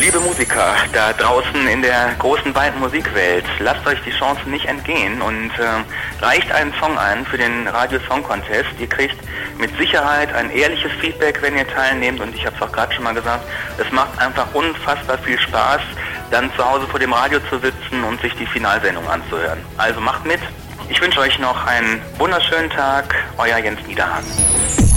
Liebe Musiker da draußen in der großen, weiten Musikwelt, lasst euch die Chance nicht entgehen und reicht einen Song ein für den Radio Song Contest. Ihr kriegt mit Sicherheit ein ehrliches Feedback, wenn ihr teilnehmt, und ich habe es auch gerade schon mal gesagt, es macht einfach unfassbar viel Spaß, dann zu Hause vor dem Radio zu sitzen und sich die Finalsendung anzuhören. Also macht mit. Ich wünsche euch noch einen wunderschönen Tag, euer Jens Niederhahn.